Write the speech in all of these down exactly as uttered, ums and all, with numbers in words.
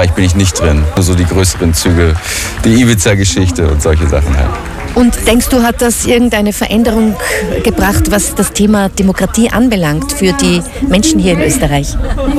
Bereich bin ich nicht drin. Nur so die größeren Züge, die Ibiza-Geschichte und solche Sachen halt. Und denkst du, hat das irgendeine Veränderung gebracht, was das Thema Demokratie anbelangt für die Menschen hier in Österreich?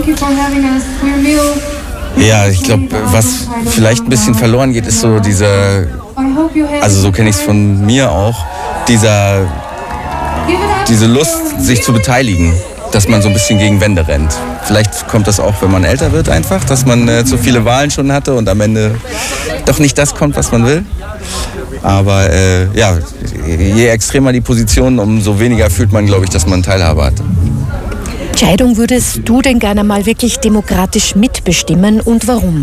Ja, ich glaube, was vielleicht ein bisschen verloren geht, ist so dieser, also so kenne ich es von mir auch, dieser, diese Lust, sich zu beteiligen, dass man so ein bisschen gegen Wände rennt. Vielleicht kommt das auch, wenn man älter wird einfach, dass man äh, zu viele Wahlen schon hatte und am Ende doch nicht das kommt, was man will. Aber äh, ja, je extremer die Position, umso weniger fühlt man, glaube ich, dass man Teilhabe hat. Entscheidung würdest du denn gerne mal wirklich demokratisch mitbestimmen und warum?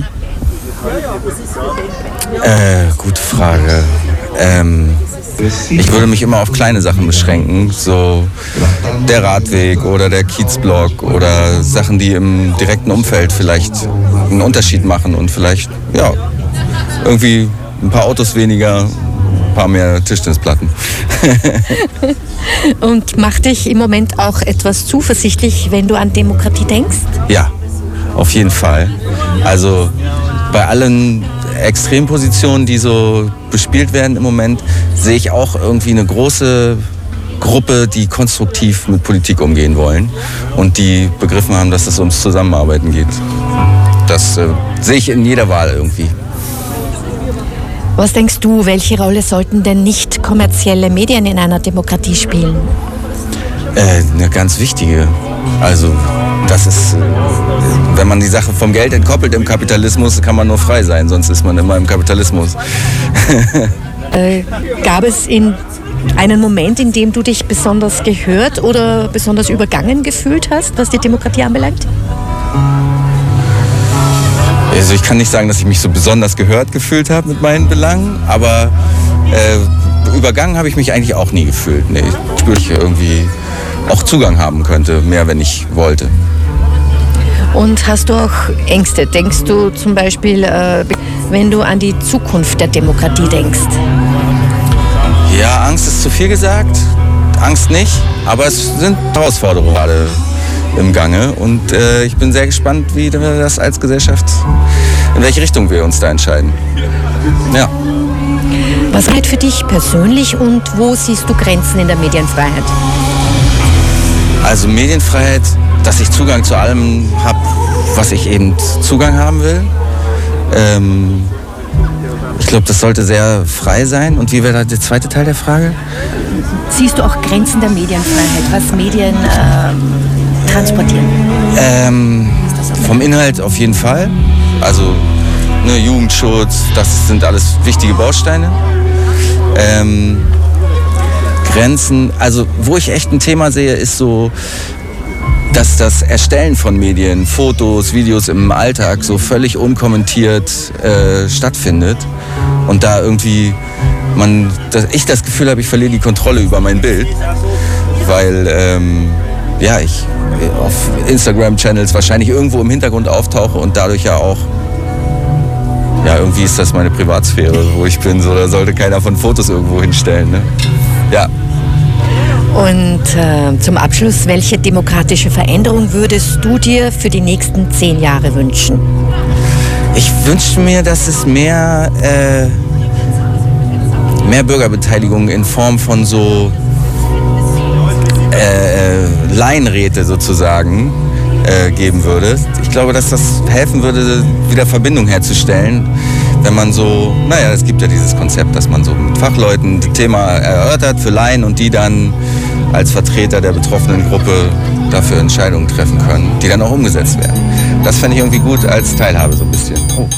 Äh, gute Frage. Ähm, ich würde mich immer auf kleine Sachen beschränken, so der Radweg oder der Kiezblock oder Sachen, die im direkten Umfeld vielleicht einen Unterschied machen und vielleicht, ja, irgendwie ein paar Autos weniger, ein paar mehr Tischtennisplatten. Und macht dich im Moment auch etwas zuversichtlich, wenn du an Demokratie denkst? Ja, auf jeden Fall. Also bei allen Extrempositionen, die so bespielt werden im Moment, sehe ich auch irgendwie eine große Gruppe, die konstruktiv mit Politik umgehen wollen und die begriffen haben, dass es ums Zusammenarbeiten geht. Das äh, sehe ich in jeder Wahl irgendwie. Was denkst du, welche Rolle sollten denn nicht kommerzielle Medien in einer Demokratie spielen? Äh, eine ganz wichtige. Also das ist, wenn man die Sache vom Geld entkoppelt im Kapitalismus, kann man nur frei sein, sonst ist man immer im Kapitalismus. äh, gab es in einen Moment, in dem du dich besonders gehört oder besonders übergangen gefühlt hast, was die Demokratie anbelangt? Also ich kann nicht sagen, dass ich mich so besonders gehört gefühlt habe mit meinen Belangen, aber äh, übergangen habe ich mich eigentlich auch nie gefühlt. Nee, ich spüre, ich irgendwie auch Zugang haben könnte, mehr wenn ich wollte. Und hast du auch Ängste? Denkst du zum Beispiel, äh, wenn du an die Zukunft der Demokratie denkst? Ja, Angst ist zu viel gesagt, Angst nicht, aber es sind Herausforderungen gerade im Gange und äh, ich bin sehr gespannt, wie wir das als Gesellschaft, in welche Richtung wir uns da entscheiden. Ja. Was gilt für dich persönlich und wo siehst du Grenzen in der Medienfreiheit? Also Medienfreiheit, dass ich Zugang zu allem habe, was ich eben Zugang haben will. Ähm, ich glaube, das sollte sehr frei sein. Und wie wäre da der zweite Teil der Frage? Siehst du auch Grenzen der Medienfreiheit, was Medien äh, transportieren? Ähm, vom Inhalt auf jeden Fall. Also ne, Jugendschutz, das sind alles wichtige Bausteine. Ähm, Grenzen, also wo ich echt ein Thema sehe, ist so, dass das Erstellen von Medien, Fotos, Videos im Alltag so völlig unkommentiert äh, stattfindet und da irgendwie man, dass ich das Gefühl habe, ich verliere die Kontrolle über mein Bild, weil ähm, ja, ich auf Instagram-Channels wahrscheinlich irgendwo im Hintergrund auftauche und dadurch ja auch, ja, irgendwie ist das meine Privatsphäre, wo ich bin, so, da sollte keiner von Fotos irgendwo hinstellen, ne? Ja. Und äh, zum Abschluss, welche demokratische Veränderung würdest du dir für die nächsten zehn Jahre wünschen? Ich wünsche mir, dass es mehr, äh, mehr Bürgerbeteiligung in Form von so äh, Laienräte sozusagen äh, geben würde. Ich glaube, dass das helfen würde, wieder Verbindung herzustellen. Wenn man so, naja, es gibt ja dieses Konzept, dass man so mit Fachleuten das Thema erörtert für Laien und die dann als Vertreter der betroffenen Gruppe dafür Entscheidungen treffen können, die dann auch umgesetzt werden. Das fände ich irgendwie gut als Teilhabe so ein bisschen. Oh.